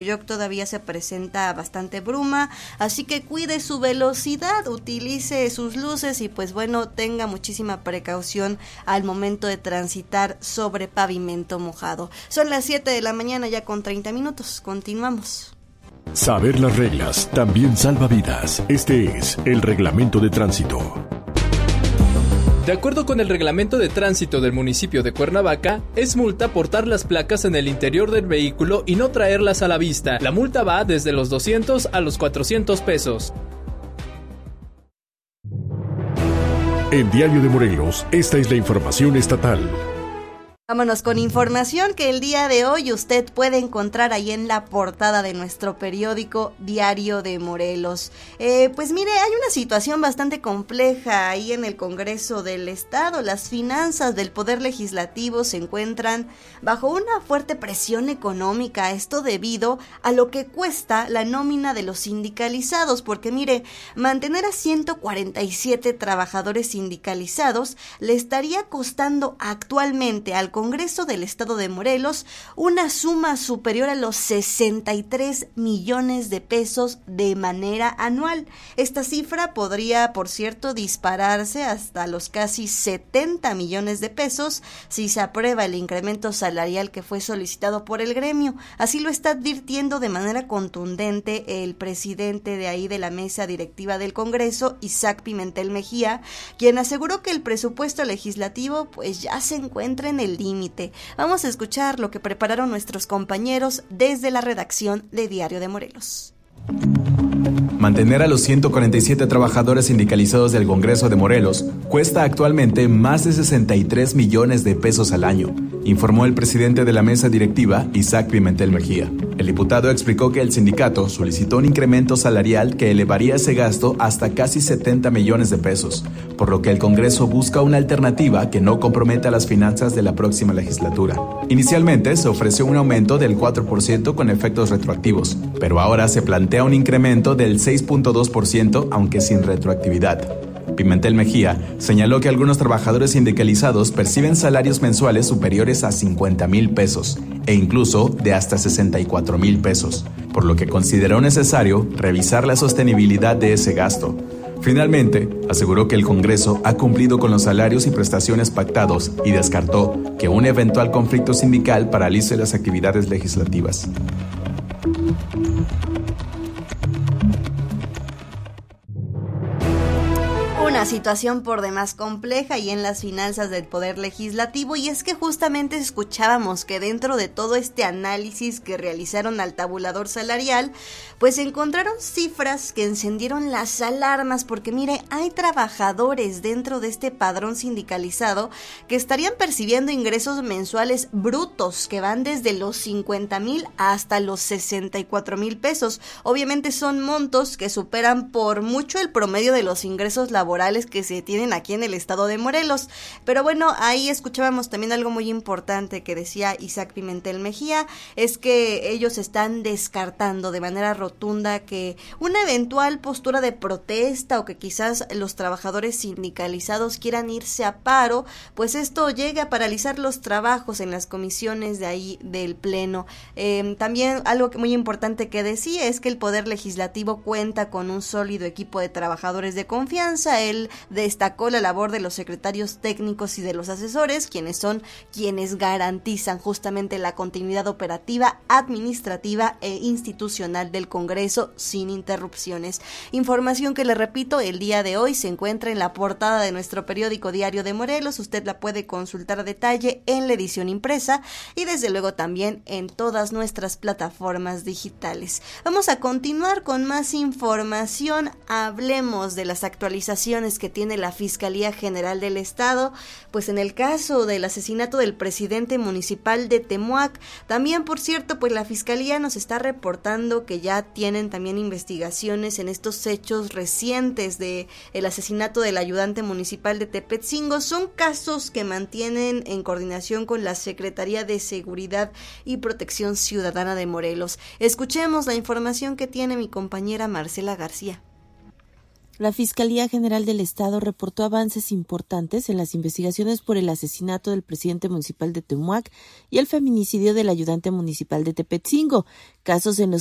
todavía se presenta bastante bruma, así que cuide su velocidad, utilice sus luces y pues bueno, tenga muchísima precaución al momento de transitar sobre pavimento mojado. Son las 7 de la mañana ya con 30 minutos, continuamos. Saber las reglas también salva vidas. Este es el Reglamento de Tránsito. De acuerdo con el reglamento de tránsito del municipio de Cuernavaca, es multa portar las placas en el interior del vehículo y no traerlas a la vista. La multa va desde los 200 a los 400 pesos. En Diario de Morelos, esta es la información estatal. Vámonos con información que el día de hoy usted puede encontrar ahí en la portada de nuestro periódico Diario de Morelos. Pues mire, hay una situación bastante compleja ahí en el Congreso del Estado. Las finanzas del Poder Legislativo se encuentran bajo una fuerte presión económica. Esto debido a lo que cuesta la nómina de los sindicalizados. Porque mire, mantener a 147 trabajadores sindicalizados le estaría costando actualmente al Congreso del Estado de Morelos una suma superior a los 63 millones de pesos de manera anual. Esta cifra podría, por cierto, dispararse hasta los casi 70 millones de pesos si se aprueba el incremento salarial que fue solicitado por el gremio. Así lo está advirtiendo de manera contundente el presidente de ahí de la mesa directiva del Congreso, Isaac Pimentel Mejía, quien aseguró que el presupuesto legislativo pues ya se encuentra en el límite. Vamos a escuchar lo que prepararon nuestros compañeros desde la redacción de Diario de Morelos. Mantener a los 147 trabajadores sindicalizados del Congreso de Morelos cuesta actualmente más de 63 millones de pesos al año, informó el presidente de la mesa directiva, Isaac Pimentel Mejía. El diputado explicó que el sindicato solicitó un incremento salarial que elevaría ese gasto hasta casi 70 millones de pesos, por lo que el Congreso busca una alternativa que no comprometa las finanzas de la próxima legislatura. Inicialmente se ofreció un aumento del 4% con efectos retroactivos, pero ahora se plantea un incremento del 6.2%, aunque sin retroactividad. Pimentel Mejía señaló que algunos trabajadores sindicalizados perciben salarios mensuales superiores a 50,000 pesos e incluso de hasta 64,000 pesos, por lo que consideró necesario revisar la sostenibilidad de ese gasto. Finalmente, aseguró que el Congreso ha cumplido con los salarios y prestaciones pactados y descartó que un eventual conflicto sindical paralice las actividades legislativas. Una situación por demás compleja y en las finanzas del Poder Legislativo, y es que justamente escuchábamos que dentro de todo este análisis que realizaron al tabulador salarial, pues encontraron cifras que encendieron las alarmas, porque mire, hay trabajadores dentro de este padrón sindicalizado que estarían percibiendo ingresos mensuales brutos que van desde los 50,000 hasta los 64,000 pesos. Obviamente son montos que superan por mucho el promedio de los ingresos laborales que se tienen aquí en el estado de Morelos. Pero bueno, ahí escuchábamos también algo muy importante que decía Isaac Pimentel Mejía, es que ellos están descartando de manera rotunda que una eventual postura de protesta o que quizás los trabajadores sindicalizados quieran irse a paro, pues esto llegue a paralizar los trabajos en las comisiones de ahí del pleno. También algo muy importante que decía es que el Poder Legislativo cuenta con un sólido equipo de trabajadores de confianza. Él destacó la labor de los secretarios técnicos y de los asesores, quienes son quienes garantizan justamente la continuidad operativa, administrativa e institucional del Congreso sin interrupciones. Información que le repito, el día de hoy se encuentra en la portada de nuestro periódico Diario de Morelos. Usted la puede consultar a detalle en la edición impresa y desde luego también en todas nuestras plataformas digitales. Vamos a continuar con más información. Hablemos de las actualizaciones que tiene la Fiscalía General del Estado, pues en el caso del asesinato del presidente municipal de Temuac. También, por cierto, pues la Fiscalía nos está reportando que ya tienen también investigaciones en estos hechos recientes de el asesinato del ayudante municipal de Tepetzingo. Son casos que mantienen en coordinación con la Secretaría de Seguridad y Protección Ciudadana de Morelos. Escuchemos la información que tiene mi compañera Marcela García. La Fiscalía General del Estado reportó avances importantes en las investigaciones por el asesinato del presidente municipal de Temuac y el feminicidio del ayudante municipal de Tepetzingo, casos en los